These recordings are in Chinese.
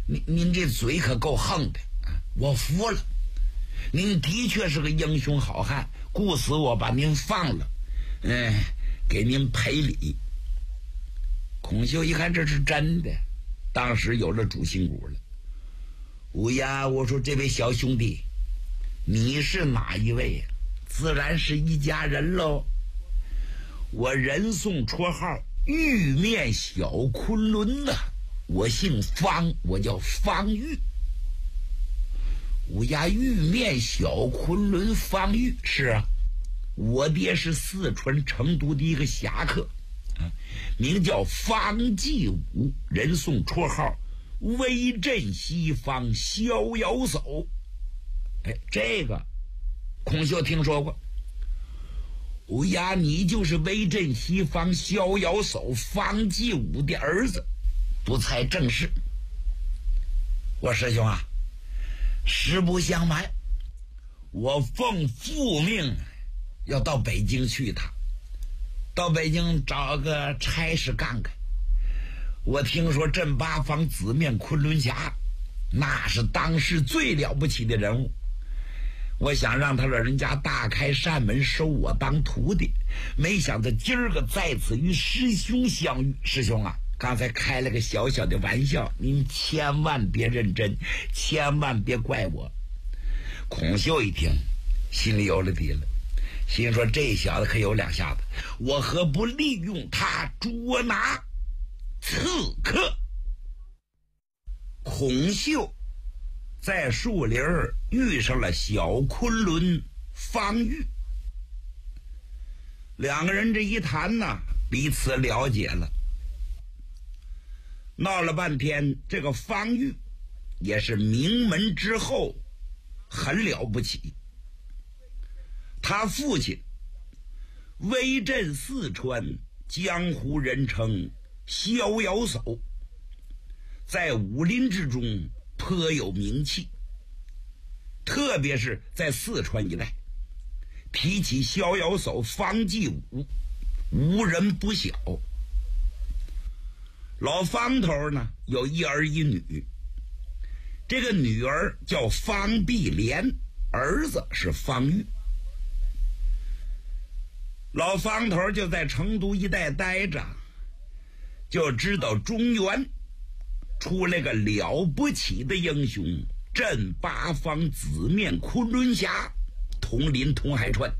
您这嘴可够横的啊！我服了，您的确是个英雄好汉，故此我把您放了，给您赔礼。孔秀一看这是真的，当时有了主心骨了。乌鸦，我说这位小兄弟，你是哪一位呀？自然是一家人喽。我人送绰号玉面小昆仑呐，我姓方，我叫方玉。乌鸦，玉面小昆仑方玉，是啊，我爹是四川成都的一个侠客，名叫方继武，人送绰号威震西方逍遥叟。这个孔秀听说过。乌鸦，你就是威震西方逍遥叟方继武的儿子，不才正是。我师兄啊，实不相瞒，我奉父命要到北京去一趟，到北京找个差事干干。我听说镇八方紫面昆仑侠那是当时最了不起的人物，我想让他老人家大开扇门收我当徒弟，没想到今儿个在此与师兄相遇。师兄啊，刚才开了个小小的玩笑，您千万别认真，千万别怪我。孔秀一听心里有了底了，心说这小子可有两下子，我何不利用他捉拿刺客。孔秀在树林遇上了小昆仑方玉，两个人这一谈呢，彼此了解了。闹了半天，这个方玉也是名门之后，很了不起。他父亲威震四川，江湖人称逍遥叟，在武林之中颇有名气，特别是在四川一带，提起逍遥叟方继武，无人不晓。老方头呢有一儿一女，这个女儿叫方碧莲，儿子是方玉。老方头就在成都一带待着，就知道中原出来个了不起的英雄，镇八方紫面昆仑侠佟林佟海川，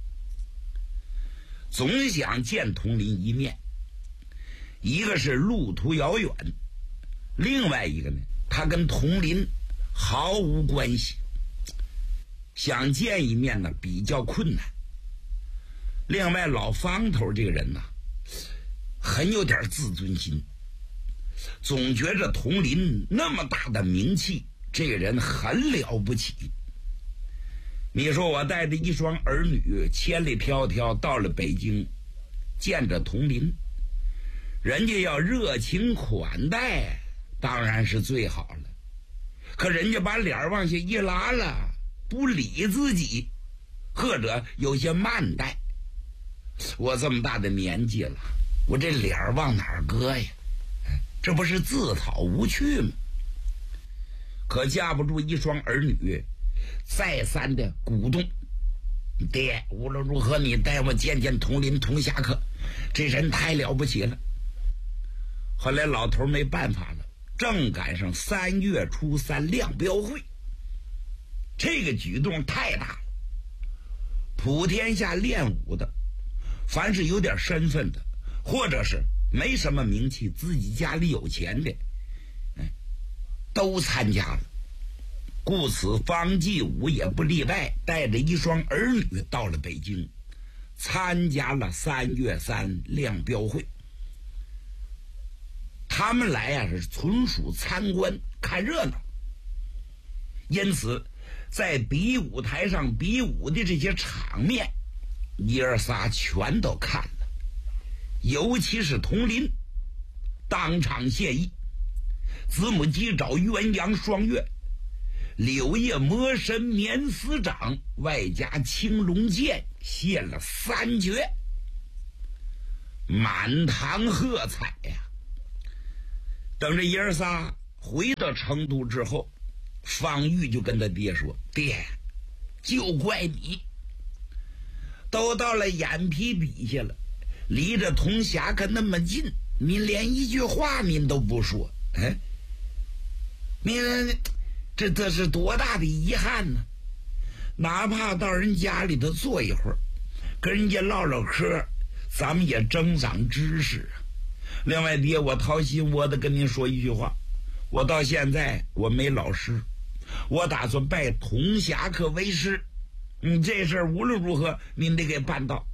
总想见佟林一面。一个是路途遥远，另外一个呢，他跟佟林毫无关系，想见一面呢比较困难。另外老方头这个人呢，很有点自尊心，总觉着佟林那么大的名气，这个人很了不起。你说我带着一双儿女千里迢迢到了北京，见着佟林，人家要热情款待当然是最好了，可人家把脸往下一拉了，不理自己，或者有些慢待。我这么大的年纪了，我这脸往哪儿搁呀？这不是自讨无趣吗？可架不住一双儿女再三的鼓动，爹，无论如何你带我见见佟林佟侠客，这人太了不起了。后来老头没办法了，正赶上3月初3亮标会，这个举动太大了。普天下练武的，凡是有点身份的，或者是没什么名气，自己家里有钱的，都参加了。故此方继武也不例外，带着一双儿女到了北京，参加了3月3亮标会。他们来呀，是纯属参观看热闹，因此在比武台上比武的这些场面，一二仨全都看了，尤其是佟林当场献艺，子母鸡爪鸳鸯双月，柳叶魔神棉丝掌，外加青龙剑，献了3绝，满堂喝彩呀。等着一二仨回到成都之后，方玉就跟他爹说：“爹，就怪你，都到了眼皮底下了，离着铜匣可那么近，您连一句话您都不说，您这是多大的遗憾呢？哪怕到人家里头坐一会儿，跟人家唠唠嗑，咱们也增长知识啊。另外，爹，我掏心窝的跟您说一句话，我到现在我没老师，我打算拜铜匣客为师。这事儿无论如何您得给办到。”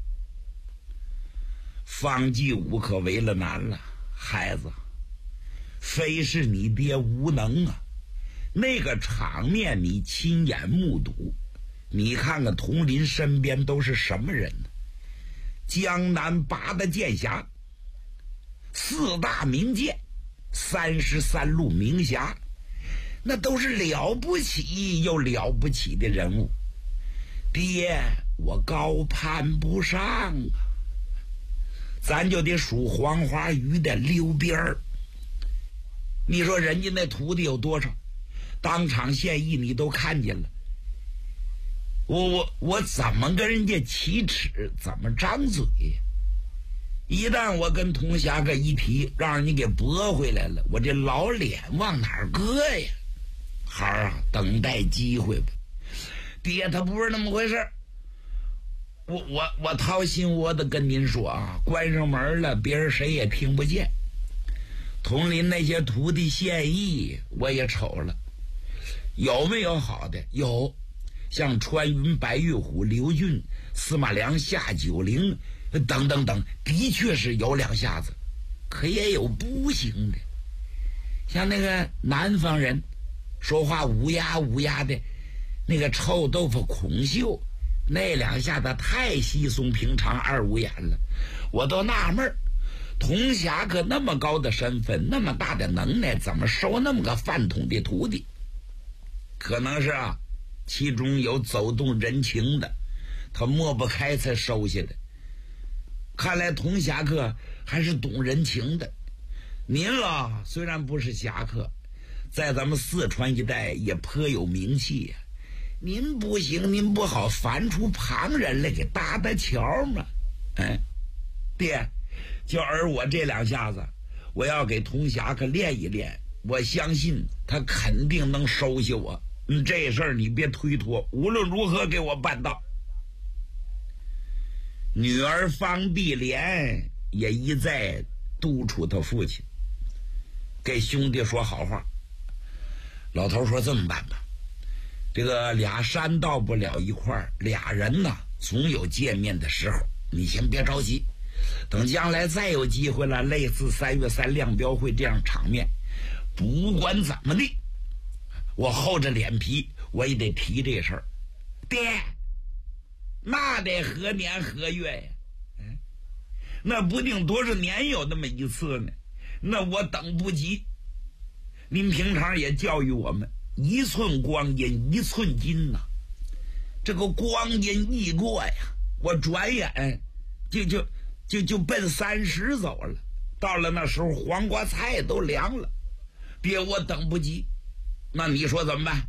方继武可为了难了，孩子，非是你爹无能啊，那个场面你亲眼目睹，你看看佟林身边都是什么人呢？江南8大剑侠，4大名剑，33路名侠，那都是了不起又了不起的人物。爹，我高攀不上啊，咱就得数黄花鱼的溜边儿。你说人家那徒弟有多少？当场现役你都看见了，我怎么跟人家启齿，怎么张嘴？一旦我跟铜匣哥一提，让人家给驳回来了，我这老脸往哪儿搁呀？孩儿啊，等待机会吧。爹，他不是那么回事。我掏心窝的跟您说啊，关上门了，别人谁也听不见。佟林那些徒弟现役我也瞅了，有没有好的？有，像穿云、白玉虎、刘俊、司马良、夏九龄等等等，的确是有两下子，可也有不行的。像那个南方人说话乌鸦乌鸦的那个臭豆腐孔秀，那两下子太稀松平常二五眼了，我都纳闷儿，铜匣可那么高的身份，那么大的能耐，怎么收那么个饭桶的徒弟？可能是啊，其中有走动人情的，他抹不开才收下的。看来铜匣客还是懂人情的。您了虽然不是侠客，在咱们四川一带也颇有名气呀。您不行，您不好翻出旁人来给搭搭桥嘛。爹，就而我这两下子，我要给铜匣客练一练，我相信他肯定能收下我。这事儿你别推脱，无论如何给我办到。女儿方碧莲也一再督促他父亲，给兄弟说好话。老头说这么办吧，这个俩山到不了一块儿，俩人呢总有见面的时候，你先别着急，等将来再有机会了，类似3月3亮标会这样场面，不管怎么地，我厚着脸皮我也得提这事儿。爹，那得何年何月呀？那不定多少年有那么一次呢，那我等不及。您平常也教育我们，一寸光阴一寸金呐。这个光阴一过呀，我转眼就奔30走了。到了那时候，黄瓜菜都凉了。爹，我等不及。那你说怎么办？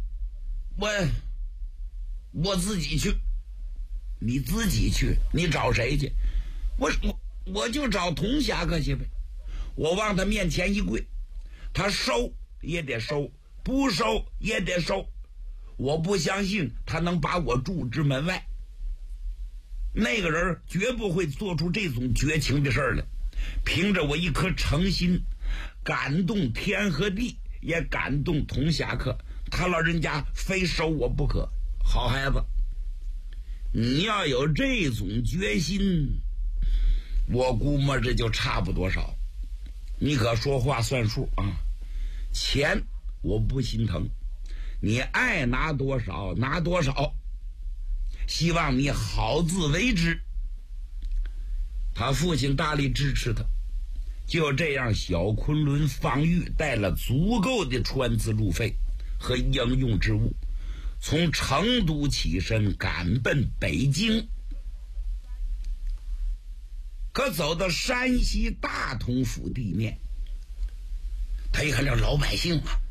我自己去。你自己去？你找谁去？我就找铜匣客去呗。我往他面前一跪，他收也得收，不收也得收。我不相信他能把我拒之门外。那个人绝不会做出这种绝情的事儿来。凭着我一颗诚心，感动天和地，也感动铜匣客，他老人家非收我不可。好孩子，你要有这种决心，我估摸着就差不多少。你可说话算数啊！钱我不心疼，你爱拿多少拿多少，希望你好自为之。他父亲大力支持他，就这样，小昆仑方玉带了足够的船资路费和应用之物，从成都起身赶奔北京。可走到山西大同府地面， 他一看这老百姓啊，